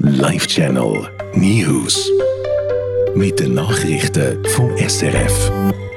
Live Channel News. Mit den Nachrichten vom SRF.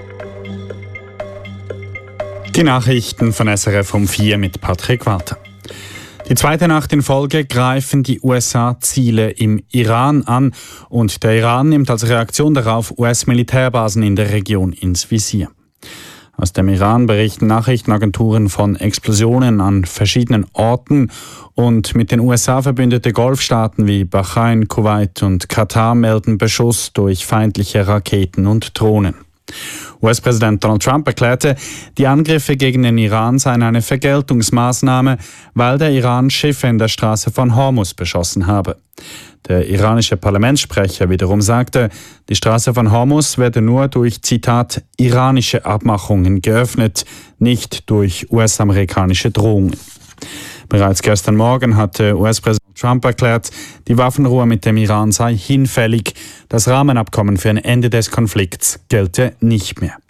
Die Nachrichten von SRF um 4 mit Patrick Walter. Die zweite Nacht in Folge greifen die USA Ziele im Iran an und der Iran nimmt als Reaktion darauf US-Militärbasen in der Region ins Visier. Aus dem Iran berichten Nachrichtenagenturen von Explosionen an verschiedenen Orten und mit den USA verbündete Golfstaaten wie Bahrain, Kuwait und Katar melden Beschuss durch feindliche Raketen und Drohnen. US-Präsident Donald Trump erklärte, die Angriffe gegen den Iran seien eine Vergeltungsmaßnahme, weil der Iran Schiffe in der Straße von Hormuz beschossen habe. Der iranische Parlamentssprecher wiederum sagte, die Straße von Hormuz werde nur durch, Zitat, iranische Abmachungen geöffnet, nicht durch US-amerikanische Drohungen. Bereits gestern Morgen hatte US-Präsident Trump erklärt, die Waffenruhe mit dem Iran sei hinfällig. Das Rahmenabkommen für ein Ende des Konflikts gelte nicht mehr.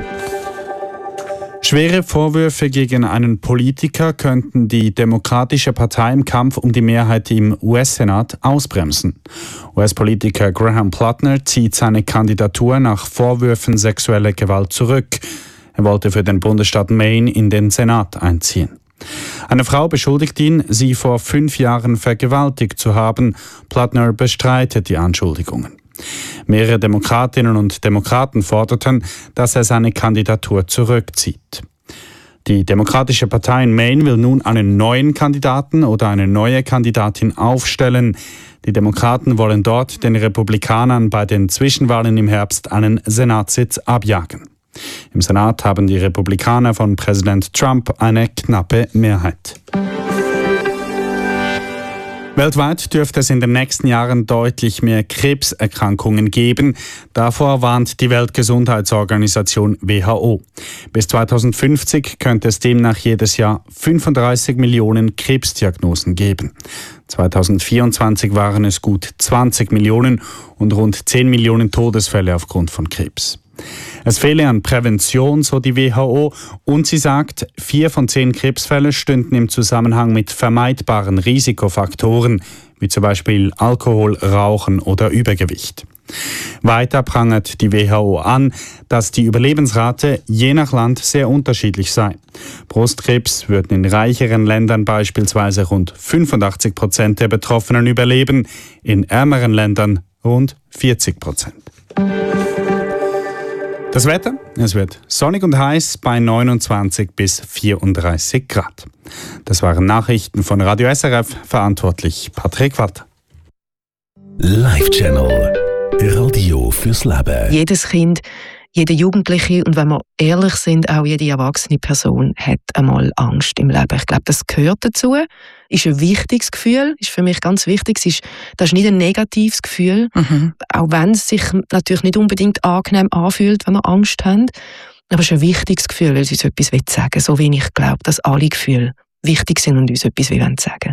Schwere Vorwürfe gegen einen Politiker könnten die Demokratische Partei im Kampf um die Mehrheit im US-Senat ausbremsen. US-Politiker Graham Plotner zieht seine Kandidatur nach Vorwürfen sexueller Gewalt zurück. Er wollte für den Bundesstaat Maine in den Senat einziehen. Eine Frau beschuldigt ihn, sie vor 5 Jahren vergewaltigt zu haben. Plotner bestreitet die Anschuldigungen. Mehrere Demokratinnen und Demokraten forderten, dass er seine Kandidatur zurückzieht. Die Demokratische Partei in Maine will nun einen neuen Kandidaten oder eine neue Kandidatin aufstellen. Die Demokraten wollen dort den Republikanern bei den Zwischenwahlen im Herbst einen Senatssitz abjagen. Im Senat haben die Republikaner von Präsident Trump eine knappe Mehrheit. Weltweit dürfte es in den nächsten Jahren deutlich mehr Krebserkrankungen geben. Davor warnt die Weltgesundheitsorganisation WHO. Bis 2050 könnte es demnach jedes Jahr 35 Millionen Krebsdiagnosen geben. 2024 waren es gut 20 Millionen und rund 10 Millionen Todesfälle aufgrund von Krebs. Es fehle an Prävention, so die WHO, und sie sagt, 4 von 10 Krebsfälle stünden im Zusammenhang mit vermeidbaren Risikofaktoren, wie zum Beispiel Alkohol, Rauchen oder Übergewicht. Weiter prangert die WHO an, dass die Überlebensrate je nach Land sehr unterschiedlich sei. Brustkrebs würden in reicheren Ländern beispielsweise rund 85% der Betroffenen überleben, in ärmeren Ländern rund 40%. Das Wetter, es wird sonnig und heiß bei 29 bis 34 Grad. Das waren Nachrichten von Radio SRF, verantwortlich Patrick Walter. Live Channel Radio fürs Leben. Jedes Kind, jede Jugendliche und wenn wir ehrlich sind, auch jede erwachsene Person hat einmal Angst im Leben. Ich glaube, das gehört dazu. Ist ein wichtiges Gefühl, ist für mich ganz wichtig. Das ist nicht ein negatives Gefühl, auch wenn es sich natürlich nicht unbedingt angenehm anfühlt, wenn wir Angst haben. Aber es ist ein wichtiges Gefühl, weil es uns etwas sagen will. So wie ich glaube, dass alle Gefühle wichtig sind und uns etwas sagen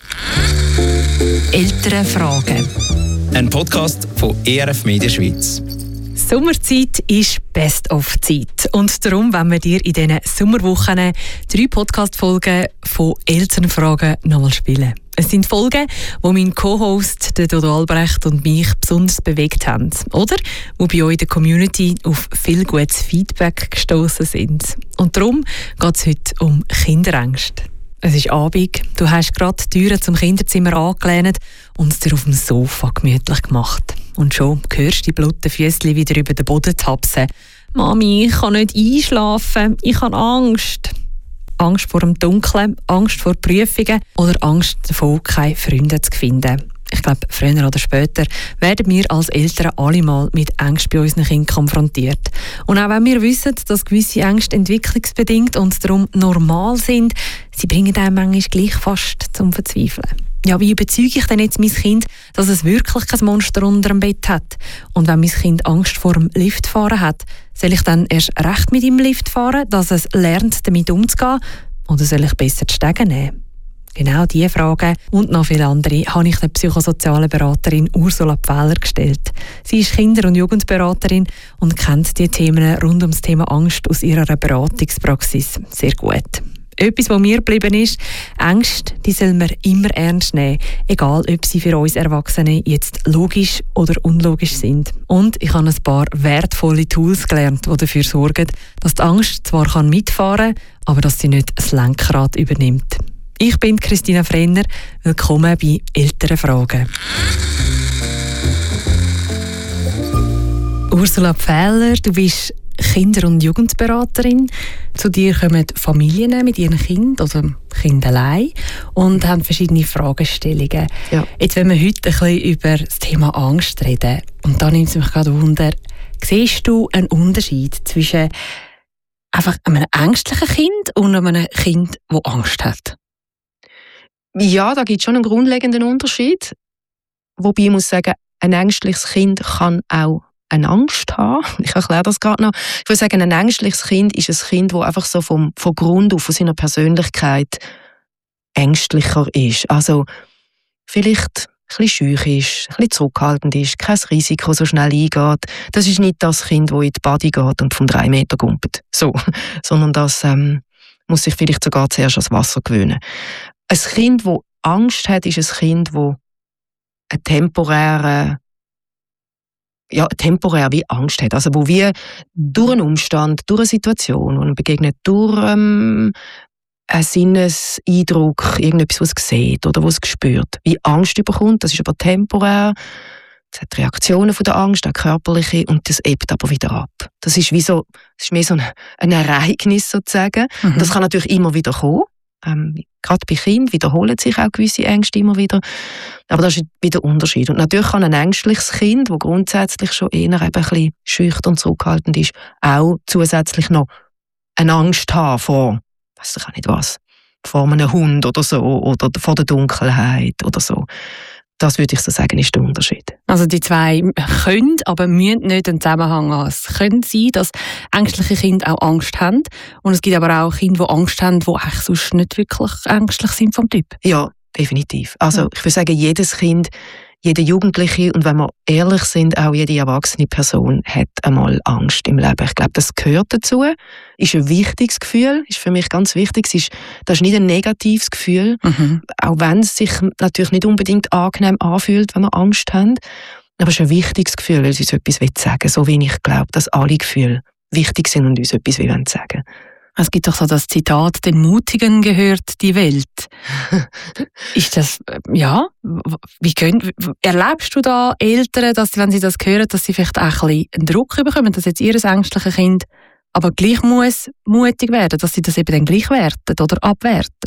wollen. Elternfragen. Ein Podcast von ERF Media Schweiz. Sommerzeit ist Best-of-Zeit. Und darum wollen wir dir in diesen Sommerwochen 3 Podcast-Folgen von Elternfragen nochmal spielen. Es sind Folgen, die mein Co-Host Dodo Albrecht und mich besonders bewegt haben. Oder die bei euch in der Community auf viel gutes Feedback gestoßen sind. Und darum geht es heute um Kinderängste. Es ist Abend, du hast gerade die Türen zum Kinderzimmer angelehnt und es dir auf dem Sofa gemütlich gemacht. Und schon hörst du die blutigen Füßchen wieder über den Boden tapsen. «Mami, ich kann nicht einschlafen, ich habe Angst.» Angst vor dem Dunkeln, Angst vor Prüfungen oder Angst davor, keine Freunde zu finden. Ich glaube, früher oder später werden wir als Eltern alle mal mit Ängsten bei unseren Kindern konfrontiert. Und auch wenn wir wissen, dass gewisse Ängste entwicklungsbedingt und darum normal sind, sie bringen einem manchmal gleich fast zum Verzweifeln. Ja, wie überzeuge ich denn jetzt mein Kind, dass es wirklich kein Monster unter dem Bett hat? Und wenn mein Kind Angst vor dem Liftfahren hat, soll ich dann erst recht mit ihm Lift fahren, dass es lernt, damit umzugehen? Oder soll ich besser die Stege nehmen? Genau diese Fragen und noch viele andere habe ich der psychosozialen Beraterin Ursula Pfähler gestellt. Sie ist Kinder- und Jugendberaterin und kennt die Themen rund ums Thema Angst aus ihrer Beratungspraxis sehr gut. Etwas, was mir geblieben ist, Ängste, die soll man immer ernst nehmen, egal ob sie für uns Erwachsene jetzt logisch oder unlogisch sind. Und ich habe ein paar wertvolle Tools gelernt, die dafür sorgen, dass die Angst zwar mitfahren kann, aber dass sie nicht das Lenkrad übernimmt. Ich bin Christina Frenner, willkommen bei «Elternfragen». Ursula Pfähler, du bist Kinder- und Jugendberaterin. Zu dir kommen Familien mit ihren Kindern oder Kindern allein und haben verschiedene Fragestellungen. Ja. Jetzt wollen wir heute ein bisschen über das Thema Angst reden. Und da nimmt es mich gerade Wunder, siehst du einen Unterschied zwischen einfach einem ängstlichen Kind und einem Kind, das Angst hat? Ja, da gibt es schon einen grundlegenden Unterschied. Wobei ich muss sagen, ein ängstliches Kind kann auch eine Angst haben. Ich erkläre das gerade noch. Ich würde sagen, ein ängstliches Kind ist ein Kind, das einfach so von Grund auf, von seiner Persönlichkeit ängstlicher ist. Also vielleicht ein bisschen schüch ist, ein bisschen zurückhaltend ist, kein Risiko so schnell eingeht. Das ist nicht das Kind, das in die Body geht und von 3 Meter gumpelt. So. Sondern das muss sich vielleicht sogar zuerst ans Wasser gewöhnen. Ein Kind, das Angst hat, ist ein Kind, das temporär wie Angst hat. Also wo wir durch einen Umstand, durch eine Situation, wo man begegnet, durch einen Sinneseindruck, irgendetwas, was es sieht oder was es spürt, wie Angst überkommt, das ist aber temporär. Es hat Reaktionen von der Angst, auch körperliche, und das ebbt aber wieder ab. Das ist mehr so ein Ereignis sozusagen. Und das kann natürlich immer wieder kommen. Gerade bei Kindern wiederholen sich auch gewisse Ängste immer wieder. Aber das ist wieder ein Unterschied. Und natürlich kann ein ängstliches Kind, das grundsätzlich schon eher ein bisschen schüchtern und zurückhaltend ist, auch zusätzlich noch eine Angst haben vor, weiss ich auch nicht was, vor einem Hund oder so, oder vor der Dunkelheit oder so. Das würde ich so sagen, ist der Unterschied. Also die zwei können, aber müssen nicht einen Zusammenhang haben. Es könnte sein, dass ängstliche Kinder auch Angst haben. Und es gibt aber auch Kinder, die Angst haben, die eigentlich sonst nicht wirklich ängstlich sind vom Typ. Ja, definitiv. Also ich würde sagen, jedes Kind, jeder Jugendliche und wenn wir ehrlich sind, auch jede erwachsene Person hat einmal Angst im Leben. Ich glaube, das gehört dazu. Ist ein wichtiges Gefühl, ist für mich ganz wichtig. Das ist nicht ein negatives Gefühl, auch wenn es sich natürlich nicht unbedingt angenehm anfühlt, wenn wir Angst haben. Aber es ist ein wichtiges Gefühl, weil es uns etwas sagen will. So wie ich glaube, dass alle Gefühle wichtig sind und uns etwas sagen wollen. Es gibt doch so das Zitat, den Mutigen gehört die Welt. Ist das, ja, erlebst du da Eltern, dass, wenn sie das hören, dass sie vielleicht auch ein bisschen einen Druck bekommen, dass jetzt ihr ängstliches Kind aber gleich muss mutig werden, dass sie das eben dann gleich werten oder abwerten?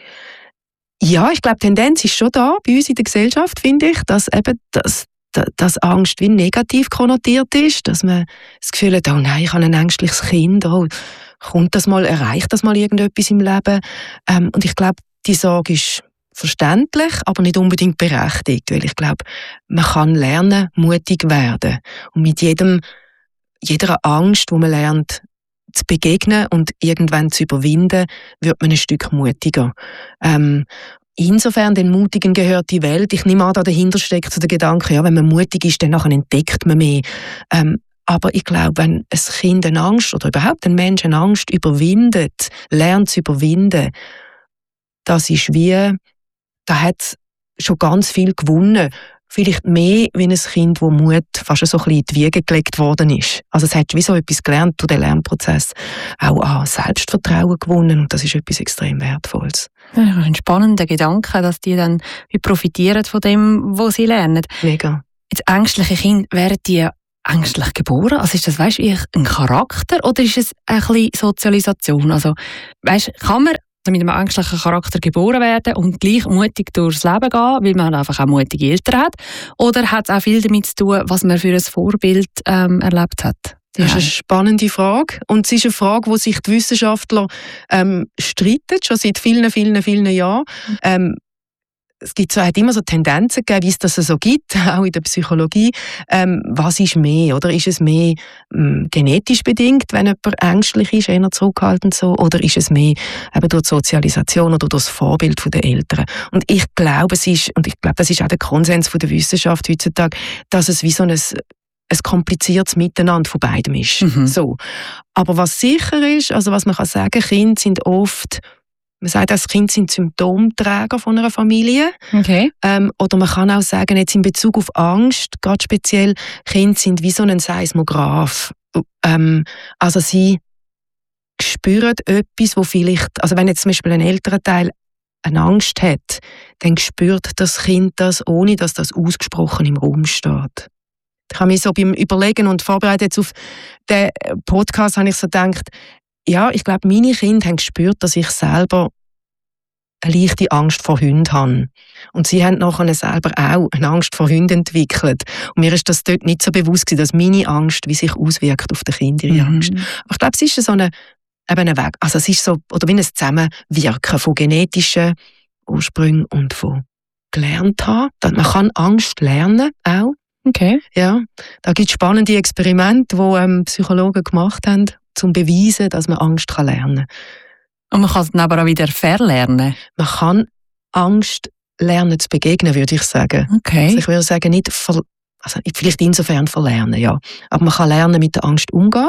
Ja, ich glaube, die Tendenz ist schon da, bei uns in der Gesellschaft, finde ich, dass eben dass Angst wie negativ konnotiert ist, dass man das Gefühl hat, oh nein, ich habe ein ängstliches Kind, oh, erreicht das mal irgendetwas im Leben? Und ich glaube, die Sorge ist verständlich, aber nicht unbedingt berechtigt, weil ich glaube, man kann lernen, mutig werden. Und mit jeder Angst, die man lernt, zu begegnen und irgendwann zu überwinden, wird man ein Stück mutiger. Insofern den Mutigen gehört die Welt. Ich nehme an, da dahinter steckt so der Gedanke, ja, wenn man mutig ist, dann nachher entdeckt man mehr. Aber ich glaube, wenn ein Kind eine Angst oder überhaupt ein Mensch eine Angst überwindet, lernt zu überwinden, das ist da hat es schon ganz viel gewonnen. Vielleicht mehr wie ein Kind, wo Mut fast so ein bisschen in die Wiege gelegt worden ist. Also es hat wie so etwas gelernt durch den Lernprozess. Auch an Selbstvertrauen gewonnen und das ist etwas extrem Wertvolles. Ja, ein spannender Gedanke, dass die dann profitieren von dem, was sie lernen. Mega. Jetzt ängstliche Kinder, werden die ängstlich geboren? Also ist das, weißt du, ein Charakter oder ist es ein bisschen Sozialisation? Also, weißt, kann man mit einem ängstlichen Charakter geboren werden und gleich mutig durchs Leben gehen, weil man einfach auch mutige Eltern hat? Oder hat es auch viel damit zu tun, was man für ein Vorbild erlebt hat? Das ist eine spannende Frage. Und es ist eine Frage, die sich die Wissenschaftler streiten, schon seit vielen, vielen, vielen Jahren. Hat immer so Tendenzen gegeben, wie es das so gibt, auch in der Psychologie. Was ist mehr? Oder ist es mehr genetisch bedingt, wenn jemand ängstlich ist, eher zurückhaltend so? Oder ist es mehr eben durch die Sozialisation oder durch das Vorbild der Eltern? Und ich glaube, das ist auch der Konsens der Wissenschaft heutzutage, dass es wie so ein kompliziertes Miteinander von beidem ist. So. Aber was sicher ist, also was man kann sagen, Kinder sind oft Man sagt, das Kind sind Symptomträger von einer Familie. Okay. Oder man kann auch sagen, jetzt in Bezug auf Angst, gerade speziell, Kinder sind wie so ein Seismograph. Also sie spüren etwas, wo vielleicht, also wenn jetzt zum Beispiel ein älterer Teil eine Angst hat, dann spürt das Kind das, ohne dass das ausgesprochen im Raum steht. Ich habe mich so beim Überlegen und Vorbereiten jetzt auf den Podcast, habe ich so gedacht, ja, ich glaube, meine Kinder haben gespürt, dass ich selber eine leichte Angst vor Hunden habe. Und sie haben nachher selber auch eine Angst vor Hunden entwickelt. Und mir ist das dort nicht so bewusst gewesen, dass meine Angst, wie sich auswirkt auf den Kind, ihre Angst. Aber ich glaube, es ist so ein Weg. Also es ist so, oder wie ein Zusammenwirken von genetischen Ursprüngen und von gelernt haben. Man kann Angst lernen, auch. Okay. Ja, da gibt es spannende Experimente, die Psychologen gemacht haben, um zu beweisen, dass man Angst lernen kann. Und man kann es dann aber auch wieder verlernen? Man kann Angst lernen zu begegnen, würde ich sagen. Okay. Also ich würde sagen, nicht also vielleicht insofern verlernen, ja. Aber man kann lernen, mit der Angst umgehen.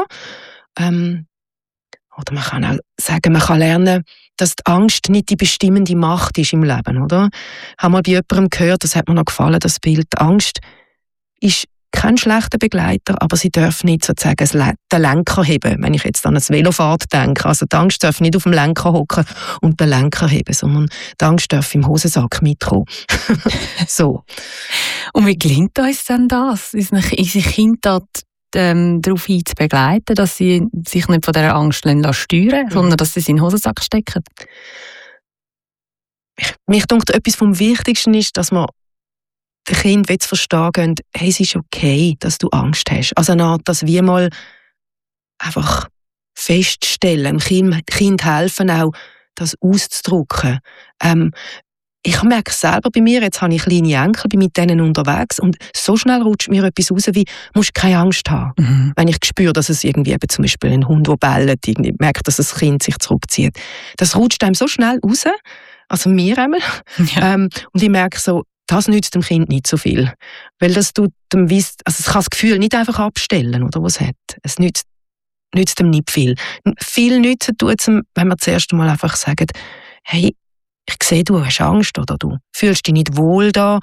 Oder man kann auch sagen, man kann lernen, dass die Angst nicht die bestimmende Macht ist im Leben, oder? Ich habe mal bei jemandem gehört, das hat mir noch gefallen, das Bild. Die Angst ist kein schlechter Begleiter, aber sie darf nicht sozusagen den Lenker heben. Wenn ich jetzt an eine Velofahrt denke, also die Angst darf nicht auf dem Lenker hocken und den Lenker heben, sondern die Angst darf im Hosensack mitkommen. So. Und wie gelingt uns denn das, unsere Kinder darauf hinzubegleiten, dass sie sich nicht von dieser Angst steuern lassen, sondern dass sie sie in den Hosensack stecken? Mich denkt, etwas vom Wichtigsten ist, dass man den Kindern zu verstehen gehen, hey, es ist okay, dass du Angst hast. Also eine Art, dass wir mal einfach feststellen, dem Kind helfen auch, das auszudrücken. Ich merke selber bei mir, jetzt habe ich kleine Enkel, bin mit denen unterwegs und so schnell rutscht mir etwas raus wie, musst keine Angst haben. Mhm. Wenn ich spüre, dass es irgendwie eben zum Beispiel ein Hund, der bellt, irgendwie merke, dass das Kind sich zurückzieht. Das rutscht einem so schnell raus, also mir einmal. Ja. Und ich merke so, das nützt dem Kind nicht so viel. Weil das tut dem also es kann das Gefühl nicht einfach abstellen, oder, was es hat. Es nützt dem nicht viel. Viel nützen tut es, wenn wir zuerst einmal einfach sagen, hey, ich sehe, du hast Angst oder du fühlst dich nicht wohl da.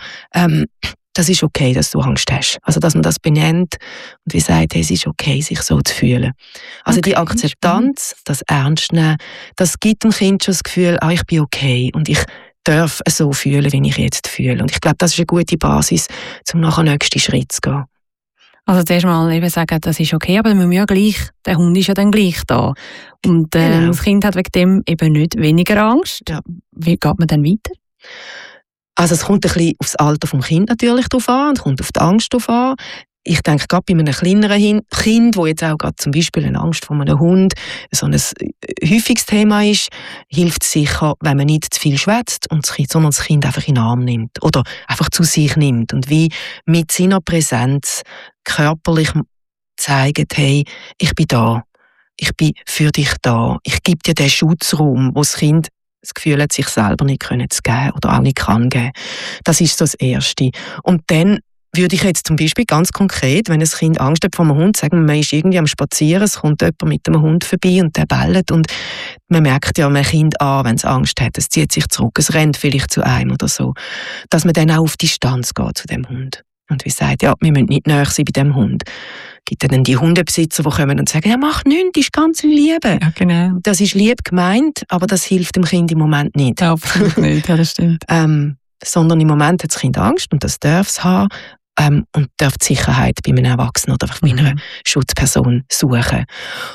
Das ist okay, dass du Angst hast. Also, dass man das benennt und wie sagt, hey, es ist okay, sich so zu fühlen. Also okay, die Akzeptanz, das Ernstnehmen, das gibt dem Kind schon das Gefühl, ich bin okay und ich darf so fühlen, wie ich jetzt fühle. Und ich glaube, das ist eine gute Basis, um nachher den nächsten Schritt zu gehen. Also zuerst mal eben sagen, das ist okay, aber wir müssen ja gleich, der Hund ist ja dann gleich da. Und genau. Das Kind hat wegen dem eben nicht weniger Angst. Ja. Wie geht man dann weiter? Also es kommt ein bisschen aufs Alter des Kindes natürlich drauf an und kommt auf die Angst drauf an. Ich denke, gerade bei einem kleineren Kind, wo jetzt auch gerade zum Beispiel eine Angst vor einem Hund so ein häufiges Thema ist, hilft es sicher, wenn man nicht zu viel schwätzt, sondern das Kind einfach in den Arm nimmt oder einfach zu sich nimmt und wie mit seiner Präsenz körperlich zeigt, hey, ich bin da, ich bin für dich da, ich gebe dir den Schutzraum, wo das Kind das Gefühl hat, sich selber nicht zu geben oder auch nicht kann geben. Das ist so das Erste. Und dann würde ich jetzt zum Beispiel ganz konkret, wenn ein Kind Angst hat vor einem Hund, sagen, man ist irgendwie am Spazieren, es kommt jemand mit einem Hund vorbei und der bellt und man merkt ja einem Kind an, wenn es Angst hat, es zieht sich zurück, es rennt vielleicht zu einem oder so, dass man dann auch auf Distanz geht zu dem Hund. Und wie sagt, ja, wir müssen nicht näher sein bei dem Hund. Gibt dann die Hundebesitzer, die kommen und sagen, ja, mach nichts, das ist ganz in Liebe. Ja, genau. Das ist lieb gemeint, aber das hilft dem Kind im Moment nicht. Ja, absolut nicht, ja, das stimmt. Sondern im Moment hat das Kind Angst und das darf es haben. Und darf die Sicherheit bei einem Erwachsenen oder bei einer Schutzperson suchen.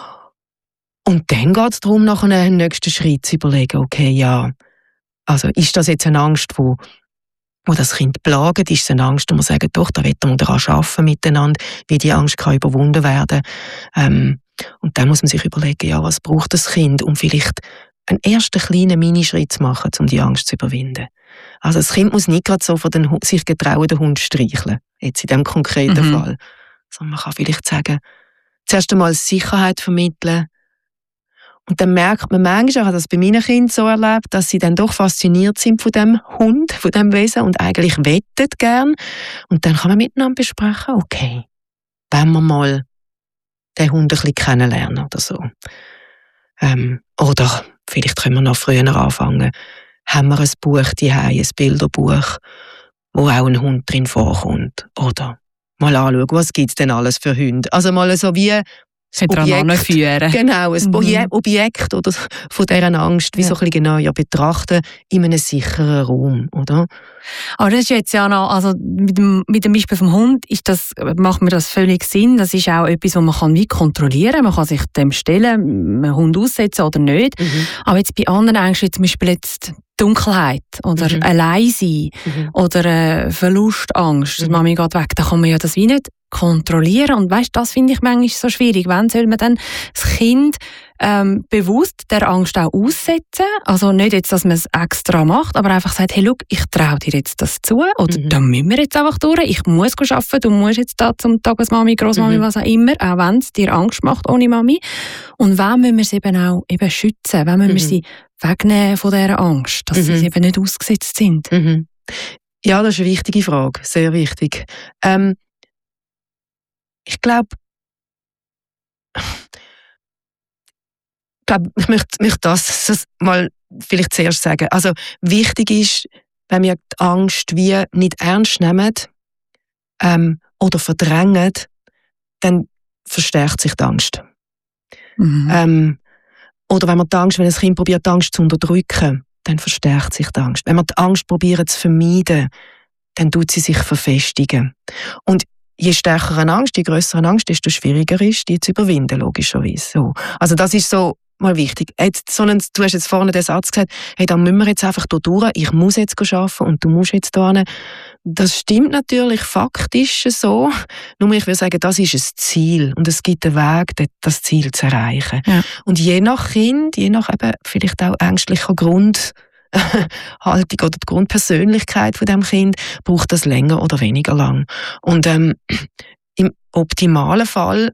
Und dann geht es darum, nach einem nächsten Schritt zu überlegen, okay, ja, also ist das jetzt eine Angst, wo das Kind plagt? Ist es eine Angst, wo man sagt, doch, da wollen wir daran arbeiten miteinander, wie die Angst kann überwunden werden. Und dann muss man sich überlegen, ja, was braucht das Kind, um vielleicht einen ersten kleinen Minischritt zu machen, um die Angst zu überwinden. Also das Kind muss nicht gerade so von sich getrauen, den Hund streicheln, jetzt in diesem konkreten Fall. Sondern man kann vielleicht sagen, zuerst einmal Sicherheit vermitteln. Und dann merkt man manchmal, ich habe das bei meinen Kindern so erlebt, dass sie dann doch fasziniert sind von dem Hund, von dem Wesen und eigentlich wettet gern. Und dann kann man miteinander besprechen, okay, wenn wir mal den Hund ein bisschen kennenlernen oder so. Oder vielleicht können wir noch früher anfangen. Haben wir ein Buch daheim, ein Bilderbuch, wo auch ein Hund drin vorkommt? Oder mal anschauen, was gibt es denn alles für Hunde? Also mal so wie Objekt, genau, ein Objekt oder von dieser Angst, wie so ein bisschen genauer betrachten in einem sicheren Raum, oder? Aber das ist jetzt ja noch, also mit dem Beispiel vom Hund macht mir das völlig Sinn. Das ist auch etwas, was man wie kontrollieren kann. Man kann sich dem stellen, einen Hund aussetzen oder nicht. Aber jetzt bei anderen Ängsten, zum Beispiel jetzt Dunkelheit oder allein sein oder Verlustangst, dass Mami geht weg, da kann man ja das wie nicht kontrollieren. Und weißt, das finde ich manchmal so schwierig. Wann soll man dann das Kind bewusst der Angst auch aussetzen? Also nicht jetzt, dass man es extra macht, aber einfach sagt, hey, schau, ich traue dir jetzt das zu oder da müssen wir jetzt einfach durch. Ich muss arbeiten, du musst jetzt da zum Tagesmami, Grossmami, was auch immer, auch wenn es dir Angst macht ohne Mami. Und wann müssen wir sie eben auch schützen? Wann müssen wir sie wegnehmen von dieser Angst, dass sie eben nicht ausgesetzt sind? Ja, das ist eine wichtige Frage, sehr wichtig. Ich glaube, ich möchte das mal vielleicht zuerst sagen. Also wichtig ist, wenn wir die Angst wie nicht ernst nehmen oder verdrängen, dann verstärkt sich die Angst. Oder wenn ein Kind probiert, die Angst zu unterdrücken, dann verstärkt sich die Angst. Wenn wir die Angst probieren zu vermeiden, dann tut sie sich verfestigen. Und je stärker eine Angst, je grösser eine Angst, desto schwieriger ist, die zu überwinden, logischerweise. So. Also das ist so mal wichtig. Du hast jetzt vorne den Satz gesagt, hey, da müssen wir jetzt einfach hier durch, ich muss jetzt arbeiten und du musst jetzt da hin. Das stimmt natürlich faktisch so, nur ich würde sagen, das ist ein Ziel und es gibt einen Weg, das Ziel zu erreichen. Ja. Und je nach Kind, je nach eben vielleicht auch ängstlicher Grundhaltung oder die Grundpersönlichkeit von dem Kind, braucht das länger oder weniger lang. Und im optimalen Fall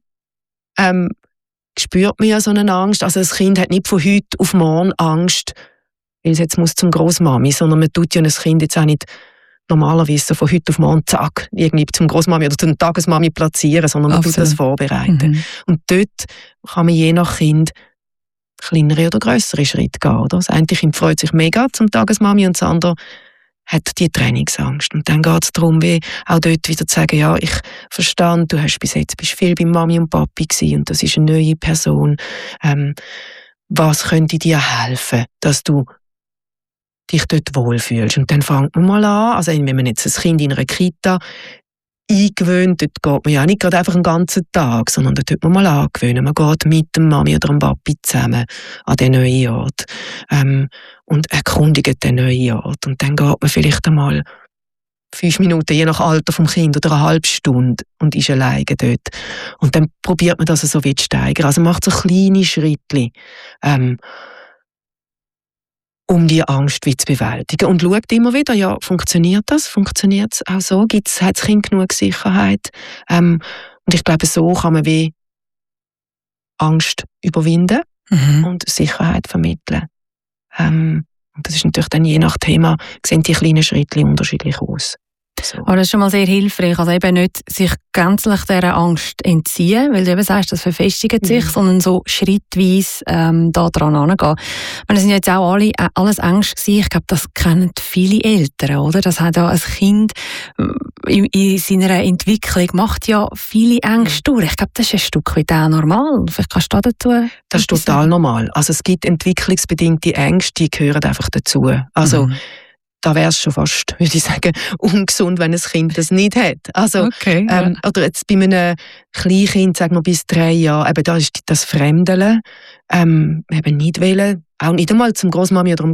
spürt man ja so eine Angst. Also das Kind hat nicht von heute auf morgen Angst, weil es jetzt muss zum Grossmami, sondern man tut ja ein Kind jetzt auch nicht normalerweise so von heute auf morgen zack, irgendwie zum Grossmami oder zum Tagesmami platzieren, sondern man tut das vorbereiten. Und dort kann man je nach Kind kleinere oder grössere Schritte gehen. Oder? Das eine Kind freut sich mega zum Tagesmami und das andere hat die Trennungsangst. Und dann geht es darum, wie auch dort wieder zu sagen, ja, ich verstand, du hast bis jetzt bist viel bei Mami und Papi gewesen und das ist eine neue Person. Was könnte dir helfen, dass du dich dort wohlfühlst? Und dann fängt man mal an, also wenn man jetzt ein Kind in einer Kita eingewöhnt, dort geht man ja nicht gerade einfach einen ganzen Tag, sondern dort wird man mal angewöhnen. Man geht mit dem Mami oder dem Papi zusammen an den neuen Ort und erkundigt den neuen Ort. Und dann geht man vielleicht einmal 5 Minuten, je nach Alter vom Kind, oder eine halbe Stunde und ist alleine dort. Und dann probiert man das so wie zu steigern. Also man macht so kleine Schritte, um die Angst wie zu bewältigen. Und schaut immer wieder, ja, funktioniert das? Funktioniert es auch so? Hat das Kind genug Sicherheit? Und ich glaube, so kann man wie Angst überwinden und Sicherheit vermitteln. Und das ist natürlich dann je nach Thema, sehen die kleinen Schritte unterschiedlich aus. So. Aber das ist schon mal sehr hilfreich. Also eben nicht sich gänzlich dieser Angst entziehen, weil du eben sagst, das verfestigt sich, sondern so schrittweise da dran angehen. Das sind jetzt auch alles Ängste gewesen. Ich glaube, das kennen viele Eltern, oder? Das hat ja ein Kind in seiner Entwicklung macht ja viele Ängste durch. Ich glaube, das ist ein Stück weit auch normal. Vielleicht kannst du dazu... Das ist total normal. Also es gibt entwicklungsbedingte Ängste, die gehören einfach dazu. Also da wäre es schon fast, würde ich sagen, ungesund, wenn ein Kind das nicht hat. Also, oder jetzt bei einem Kleinkind, sagen wir bis 3 Jahre, eben da ist das Fremdeln, eben nicht wählen, auch nicht einmal zum Grossmami oder